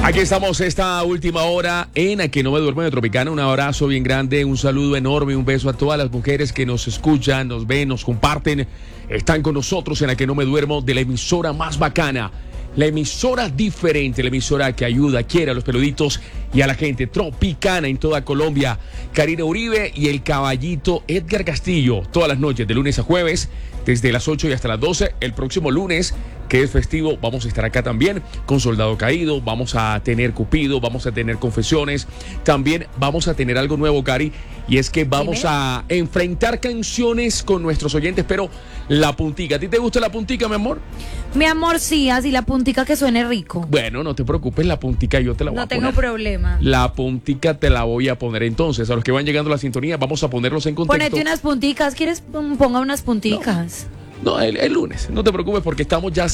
Aquí estamos esta última hora en A Que No Me Duermo de Tropicana. Un abrazo bien grande, un saludo enorme, un beso a todas las mujeres que nos escuchan, nos ven, nos comparten. Están con nosotros en A Que No Me Duermo, de la emisora más bacana, la emisora diferente, la emisora que ayuda, quiere a los peluditos y a la gente. Tropicana en toda Colombia. Karina Uribe y el caballito Edgar Castillo, todas las noches, de lunes a jueves, desde las 8 y hasta las 12. El próximo lunes, que es festivo, vamos a estar acá también con Soldado Caído, vamos a tener Cupido, vamos a tener Confesiones, también vamos a tener algo nuevo, Cari, y es que vamos a enfrentar canciones con nuestros oyentes, pero la puntica. ¿A ti te gusta la puntica, mi amor? Mi amor, sí, así la puntica que suene rico. Bueno, no te preocupes, la puntica yo te la voy a poner. No tengo problema. La puntica te la voy a poner entonces. A los que van llegando a la sintonía, vamos a ponerlos en contexto. Ponete unas punticas, ¿quieres? Ponga unas punticas. No, el lunes, no te preocupes porque estamos ya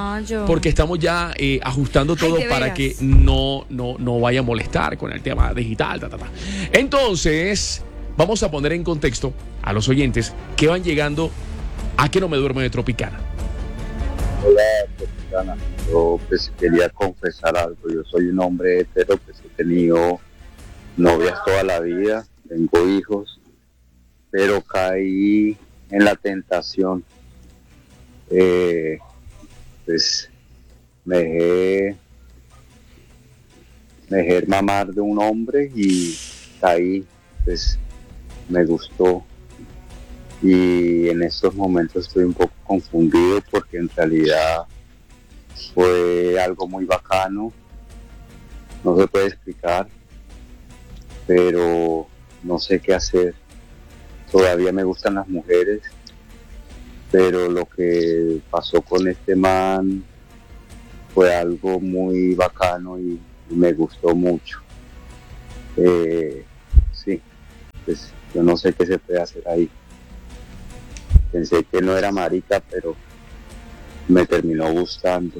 ajustando todo para que no vaya a molestar con el tema digital. Entonces, vamos a poner en contexto a los oyentes que van llegando a Que No Me Duermo de Tropicana. Hola, Tropicana. Yo pues quería confesar algo. Yo soy un hombre hetero, pues he tenido novias toda la vida, tengo hijos, pero caí en la tentación. Pues me dejé mamar de un hombre y caí, pues me gustó, y en estos momentos estoy un poco confundido porque en realidad fue algo muy bacano, no se puede explicar, pero no sé qué hacer. Todavía me gustan las mujeres, pero lo que pasó con este man fue algo muy bacano y me gustó mucho. Sí, pues yo no sé qué se puede hacer ahí. Pensé que no era marica, pero me terminó gustando.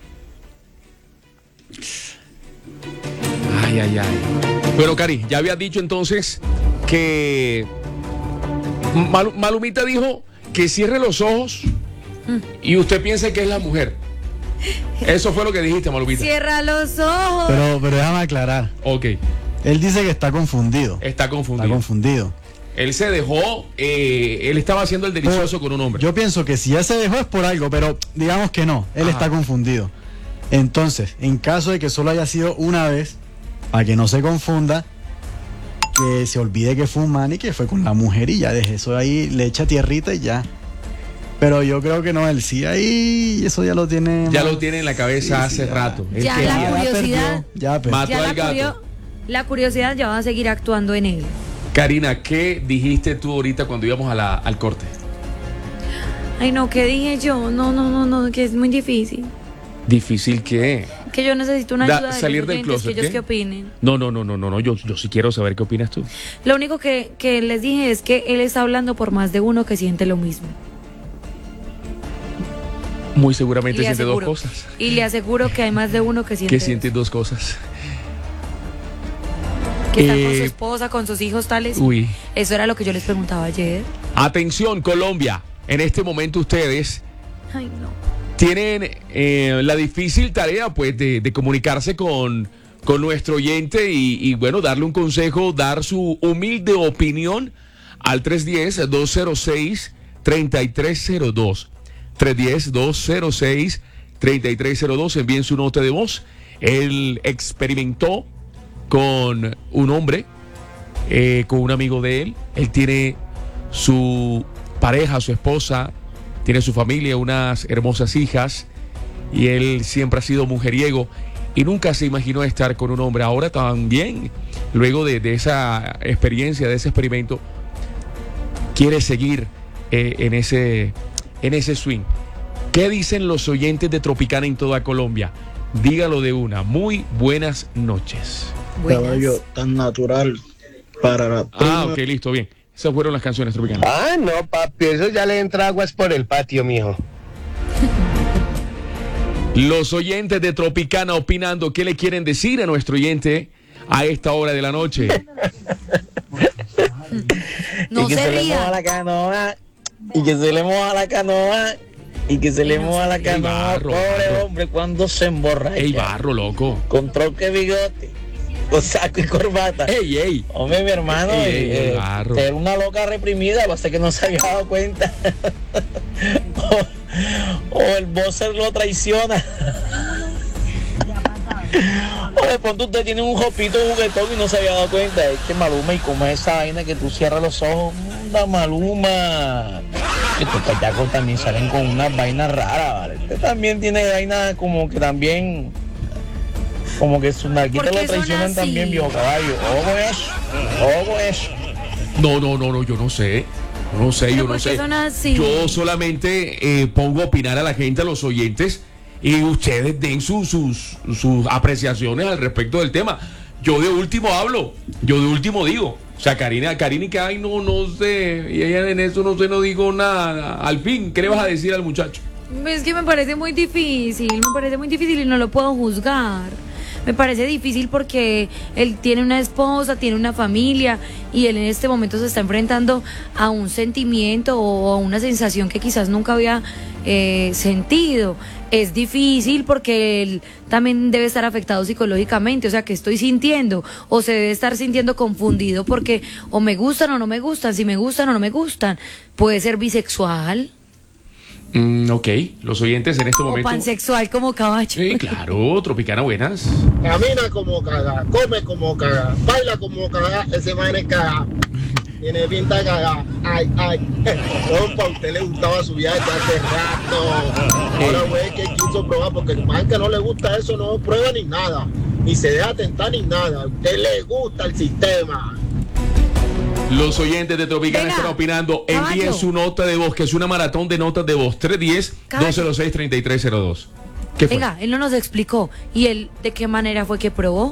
Ay. Bueno, Cari, ya había dicho entonces que Malumita dijo que cierre los ojos y usted piensa que es la mujer. Eso fue lo que dijiste, Malumita. Cierra los ojos. Pero déjame aclarar. Ok. Él dice que está confundido. Está confundido. Él se dejó, él estaba haciendo el delicioso con un hombre. Yo pienso que si ya se dejó es por algo, pero digamos que no, él está confundido. Entonces, en caso de que solo haya sido una vez, para que no se confunda, que se olvide que fue un man y que fue con la mujer y ya deje eso ahí, le echa tierrita y ya. Pero yo creo que no, él sí ahí, eso ya lo tiene. Ya lo tiene en la cabeza hace rato. Ya la curiosidad. Mató al gato. La curiosidad ya va a seguir actuando en él. Karina, ¿qué dijiste tú ahorita cuando íbamos al corte? Ay, no, ¿qué dije yo? No, que es muy difícil. ¿Difícil qué? Que yo necesito una ayuda de salir los del oyentes, closet, que ellos ¿qué? qué opinen. No, yo sí quiero saber qué opinas tú. Lo único que les dije es que él está hablando por más de uno que siente lo mismo. Muy seguramente siente dos cosas. Y le aseguro que hay más de uno que siente dos cosas. Que está con su esposa, con sus hijos tales. Uy. Eso era lo que yo les preguntaba ayer. Atención, Colombia. En este momento ustedes tienen la difícil tarea pues de comunicarse con nuestro oyente y bueno, darle un consejo, dar su humilde opinión al 310-206-3302. 310-206-3302. Envíen su nota de voz. Él experimentó con un hombre, con un amigo de él. Él tiene su pareja, su esposa, tiene su familia, unas hermosas hijas, y él siempre ha sido mujeriego y nunca se imaginó estar con un hombre. Ahora también, luego de esa experiencia, de ese experimento, quiere seguir en ese swing. ¿Qué dicen los oyentes de Tropicana en toda Colombia? Dígalo de una. Muy buenas noches. Caballo tan natural para la prima. Ok, listo, bien. Esas fueron las canciones tropicanas. No, papi, eso ya le entra aguas por el patio, mijo. Los oyentes de Tropicana opinando, ¿qué le quieren decir a nuestro oyente a esta hora de la noche? No se ría. Y que se le moja la canoa. y que se le moja la Ey, canoa, Barro, pobre Barro. hombre, cuando se emborracha. Ey, Barro, loco. Con troque bigote, con saco y corbata. Ey. Hombre, mi hermano, Ey, Barro. era una loca reprimida, basta que no se había dado cuenta. o el buzzer lo traiciona. O de pronto usted tiene un jopito juguetón y no se había dado cuenta. Es que Maluma, y como esa vaina que tú cierras los ojos, anda Maluma. Estos payacos también salen con unas vainas raras, ¿vale? Usted también tiene vainas como que también, como que sus narquitas ¿Por qué lo son traicionan así? también, viejo caballo. Ojo eso. No, yo no sé. No sé, ¿Pero yo por no qué sé. son así? Yo solamente pongo a opinar a la gente, a los oyentes, y ustedes den sus apreciaciones al respecto del tema. Yo de último hablo, yo de último digo. O sea, Karina y que ay, no sé, y ella en eso no digo nada. Al fin, ¿qué le vas a decir al muchacho? Es que me parece muy difícil y no lo puedo juzgar. Me parece difícil porque él tiene una esposa, tiene una familia y él en este momento se está enfrentando a un sentimiento o a una sensación que quizás nunca había sentido. Es difícil porque él también debe estar afectado psicológicamente, o sea, ¿qué estoy sintiendo? O se debe estar sintiendo confundido porque o me gustan o no me gustan, si me gustan o no me gustan. Puede ser bisexual Ok, los oyentes en este o momento. pansexual como caballo. Sí, claro, Tropicana, buenas. Camina como caga, come como caga, baila como caga, ese man es caga. Tiene pinta de caga. Ay. Compa, a usted le gustaba su viaje hace rato. Ahora, güey, que quiso probar, porque el man que no le gusta eso no prueba ni nada. Ni se deja tentar ni nada. A usted le gusta el sistema. Los oyentes de Tropicana Venga, están opinando. Envíen caballo. su nota de voz, que es una maratón de notas de voz. 310-206-3302. ¿Qué fue? Venga, él no nos explicó. ¿Y él de qué manera fue que probó?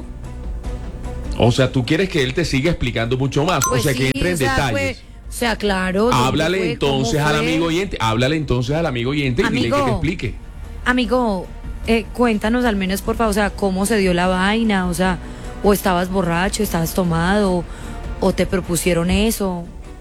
O sea, tú quieres que él te siga explicando mucho más. Pues o sea, que sí, entre en o sea, detalles. o sea, claro. ¿dónde Háblale fue? entonces ¿Cómo al fue? amigo oyente. Háblale entonces al amigo oyente y dile que te explique. Amigo, cuéntanos al menos, por favor, o sea, cómo se dio la vaina, o sea, o estabas borracho, estabas tomado, o te propusieron eso.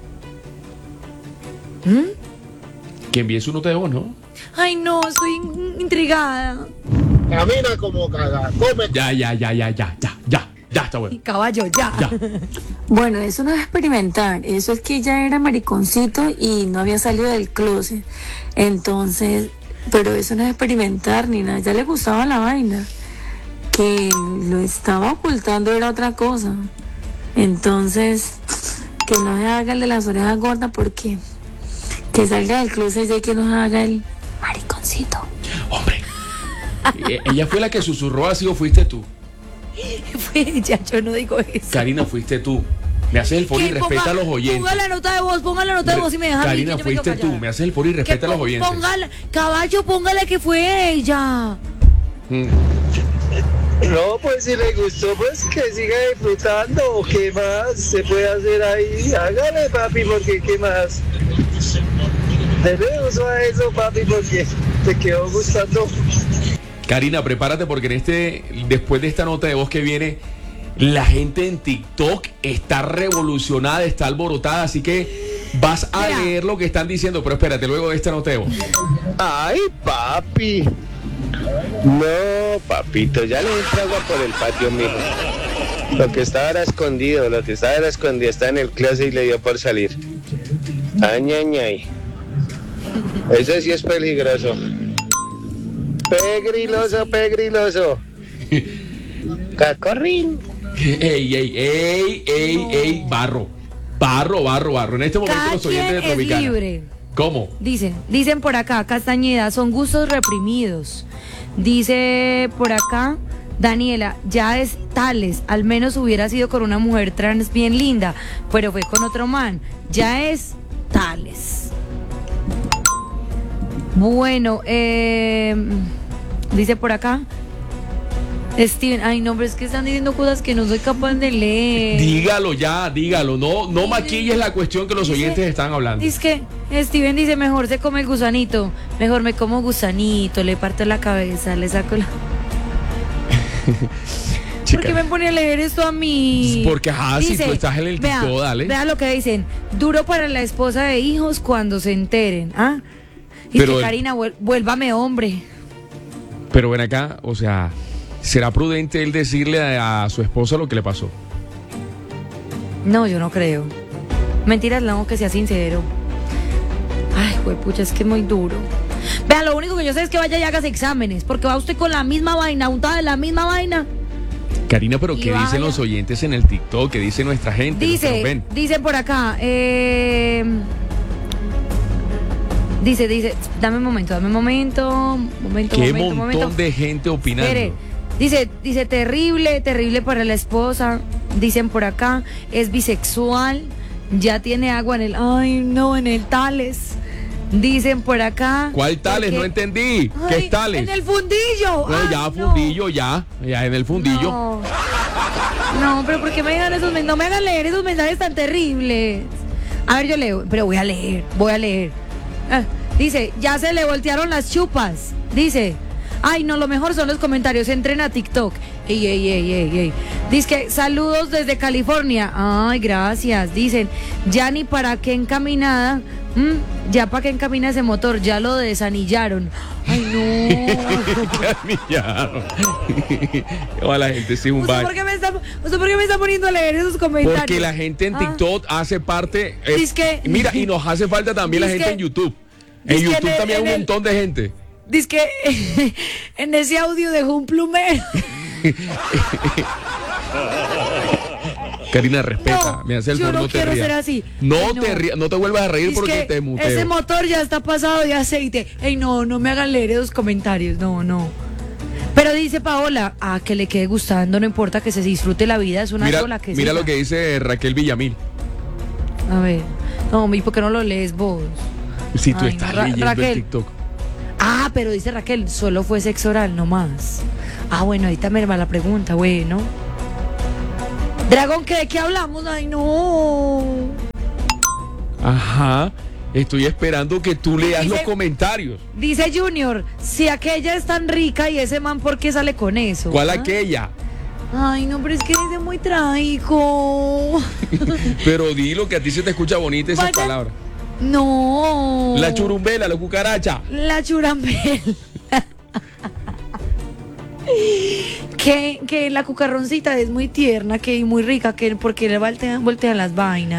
Que envíe su nota de voz, ¿no? Ay, no, estoy intrigada. Camina como caga, come. Ya, está bueno. Caballo, ya. Bueno, eso no es experimentar, eso es que ya era mariconcito y no había salido del closet. Entonces, pero eso no es experimentar ni nada, ya le gustaba la vaina. Que lo estaba ocultando era otra cosa. Entonces, que no se haga el de las orejas gordas porque que salga del closet ya que no se haga el mariconcito. Hombre. ¿Ella fue la que susurró así o fuiste tú? Fue ella, yo no digo eso. Karina, fuiste tú. Me haces el favor y Que respeta ponga- a los oyentes. Ponga la nota de voz y me deja a mí, Karina, que yo me quedo fuiste tú. callada. Me haces el favor y respeta a los oyentes. Caballo, póngale que fue ella. Mm. No, pues si le gustó, pues que siga disfrutando. ¿Qué más se puede hacer ahí? Hágale, papi, porque ¿qué más? Dele uso a eso, papi, porque te quedó gustando. Karina, prepárate porque después de esta nota de voz que viene, la gente en TikTok está revolucionada, está alborotada, así que vas a Mira. leer lo que están diciendo, pero espérate, luego de esta nota de voz. Ay, papi. No, papito, ya le entra agua por el patio, mijo. Lo que estaba era escondido, está en el closet y le dio por salir. Añañay. Eso sí es peligroso. Pegriloso. Cacorrín. Ey, barro. En este momento Cada los oyentes de quien es Tropicana. libre. ¿Cómo? Dicen por acá, Castañeda, son gustos reprimidos. Dice por acá, Daniela, ya es Tales, al menos hubiera sido con una mujer trans bien linda, pero fue con otro man. Ya es Tales. Bueno, dice por acá, Steven, ay no, pero es que están diciendo cosas que no soy capaz de leer. Dígalo. No maquilles la cuestión que los oyentes están hablando. Es que Steven dice, mejor se come el gusanito, mejor me como gusanito, le parto la cabeza, le saco la... ¿Por qué me pone a leer esto a mí? Porque, si tú estás en el TikTok, dale. Vea lo que dicen, duro para la esposa de hijos cuando se enteren, ¿ah? Y Pero que el- Karina, vuélvame hombre. Pero ven acá, o sea, ¿será prudente él decirle a su esposa lo que le pasó? No, yo no creo. Mentiras, no, que sea sincero. Ay, pucha, es que es muy duro. Vea, lo único que yo sé es que vaya y hagas exámenes, porque va usted con la misma vaina, untada de la misma vaina. Karina, pero Y ¿qué dicen vaya. los oyentes en el TikTok? ¿Qué dice nuestra gente? Los que nos ven. Dice por acá, dice, dame un momento, Qué montón de gente opinando. Espere, dice, terrible para la esposa. Dicen por acá, es bisexual, ya tiene agua en el Tales. Dicen por acá. ¿Cuál Tales? porque- No entendí. ¿Qué Ay, es Tales? En el fundillo. No, Ay, ya, no. fundillo, ya en el fundillo. No, pero ¿por qué me dejan esos mensajes? No me hagan leer esos mensajes tan terribles. A ver, yo leo, pero voy a leer. Ah, dice, ya se le voltearon las chupas. Dice, ay, no, lo mejor son los comentarios. Entren a TikTok. Ey. Dice que saludos desde California. Ay, gracias. Dicen, ya ni para qué encaminada. Ya para qué encamina ese motor. Ya lo desanillaron. Ay, no. Camillaron. O la gente sí es un ¿Usted baile. por qué me está poniendo a leer esos comentarios? Porque la gente en Ah. TikTok hace parte. Dizque- mira, y nos hace falta también la gente Dizque- en YouTube. En dizque YouTube también hay un montón de gente. Dice que en ese audio dejó un plumero. Karina, respeta. No, me hace el yo favor, no no te quiero rías. ser así. No Ay, te rías, no te vuelvas a reír Dice porque que te muteo. ese motor ya está pasado de aceite. Ey, no me hagan leer esos comentarios. No. Pero dice Paola, que le quede gustando, no importa, que se disfrute la vida, es una Mira, sola que mira siga. lo que dice Raquel Villamil. A ver. No, ¿y por qué no lo lees vos? Si tú Ay, estás no, leyendo Raquel. el TikTok. Pero dice Raquel, solo fue sexo oral, no más. Bueno, ahorita me va la pregunta, bueno. Dragón, ¿de qué hablamos? Ay, no. Ajá. Estoy esperando que tú leas Dice- los comentarios. Dice Junior, si aquella es tan rica y ese man, ¿por qué sale con eso? ¿Cuál ¿Ah? aquella? Ay, no, pero es que dice muy trágico. Pero di lo que a ti se te escucha bonita esas Vaya. palabras. No. La churumbela, la cucaracha. La churambela. que la cucarroncita es muy tierna, que muy rica, que porque le voltean las vainas.